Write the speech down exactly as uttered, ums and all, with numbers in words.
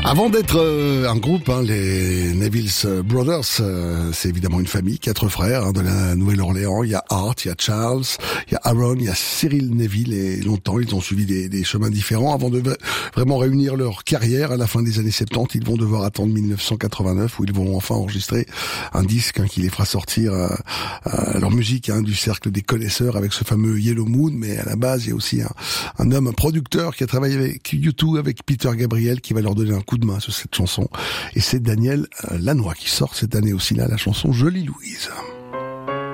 Avant d'être euh, un groupe, hein, les Neville Brothers, euh, c'est évidemment une famille, quatre frères hein, de la Nouvelle-Orléans. Il y a Art, il y a Charles, il y a Aaron, il y a Cyril Neville, et longtemps ils ont suivi des, des chemins différents avant de vraiment réunir leur carrière à la fin des années soixante-dix. Ils vont devoir attendre mille neuf cent quatre-vingt-neuf où ils vont enfin enregistrer un disque hein, qui les fera sortir euh, euh, leur musique hein, du cercle des connaisseurs avec ce fameux Yellow Moon. Mais à la base, il y a aussi un, un homme, un producteur qui a travaillé avec U deux, avec Peter Gabriel, qui va leur donner un coup de main sur cette chanson. Et c'est Daniel Lanois qui sort cette année aussi là la chanson Jolie Louise.